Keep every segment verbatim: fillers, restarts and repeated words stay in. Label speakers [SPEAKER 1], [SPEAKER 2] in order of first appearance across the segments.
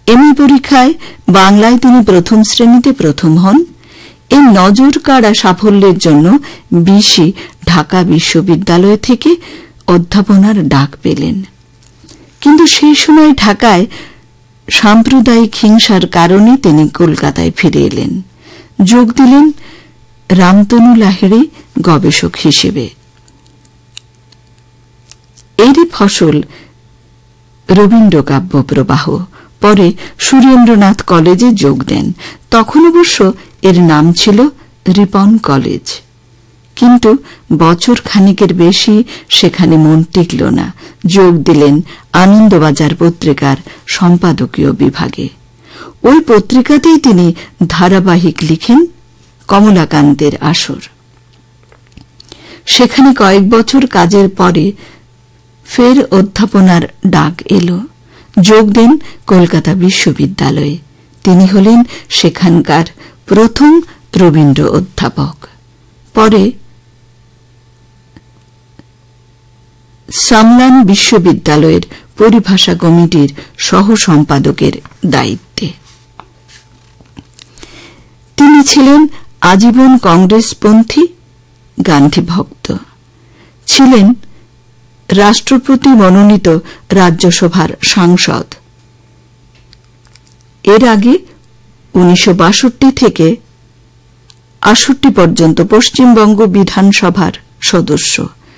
[SPEAKER 1] MA পরীক্ষায় বাংলায় তিনি প্রথম শ্রেণীতে প্রথম হন। এই নজর কাড়া সাফল্যের জন্য বিশি ঢাকা বিশ্ববিদ্যালয় থেকে অধ্যাপনার ডাক পেলেন। কিন্তু সেই সময় ঢাকায় সাম্প্রদায়িক হিংসার কারণে তিনি কলকাতায় ফিরে এলেন। যোগ দিলেন রামতনু লাহিড়ী গবেষক হিসেবে। এরই ফসল রবীন্দ্র কাব্য প্রবাহ। পরে সুরেন্দ্রনাথ কলেজে যোগ দেন। তখন অবশ্য এর নাম ছিল রিপন কলেজ। কিন্তু বছর খানিকের বেশি সেখানে মন টিকল না। যোগ দিলেন আনন্দবাজার পত্রিকার সম্পাদকীয় বিভাগে। ওই পত্রিকাতেই তিনি ধারাবাহিক লিখেন কমলাকান্তের আসর। সেখানে কয়েক বছর কাজের পরে ফের অধ্যাপনার ডাক এল। যোগ দেন কলকাতা বিশ্ববিদ্যালয়ে। তিনি হলেন সেখানকার প্রথম রবীন্দ্র অধ্যাপক। পরে সামলান বিশ্ববিদ্যালয়ের পরিভাষা কমিটির সহ সম্পাদকের দায়িত্বে। তিনি ছিলেন আজীবন কংগ্রেসপন্থী, গান্ধী ভক্ত। ছিলেন রাষ্ট্রপতি মনোনীত রাজ্যসভার সাংসদ। এর আগে উনিশশো বাষট্টি থেকে আষট্টি পর্যন্ত পশ্চিমবঙ্গ বিধানসভার সদস্য।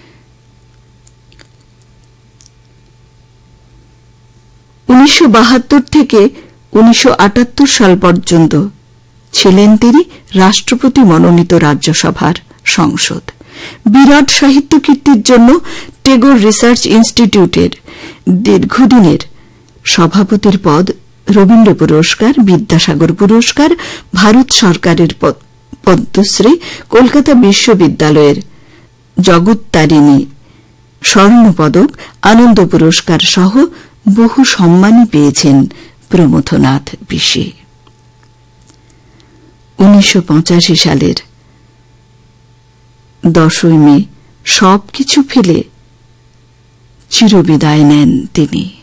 [SPEAKER 1] উনিশশো বাহাত্তর থেকে উনিশশো আটাত্তর সাল পর্যন্ত ছিলেন তিনি রাষ্ট্রপতি মনোনীত রাজ্যসভার সংসদ। বিরাট সাহিত্য কীর্তির জন্য টেগোর রিসার্চ ইনস্টিটিউটের দীর্ঘদিনের সভাপতির পদ, রবীন্দ্র পুরস্কার, বিদ্যাসাগর পুরস্কার, ভারত সরকারের পদ্মশ্রী, কলকাতা বিশ্ববিদ্যালয়ের জগত্তারিণী স্বর্ণপদক, আনন্দ পুরস্কার সহ বহু সম্মানই পেয়েছেন প্রমথনাথ বিশি। উনিশশো পঁচাশি সালের দশই মে সবকিছু ফেলে চিরবিদায় নেন তিনি।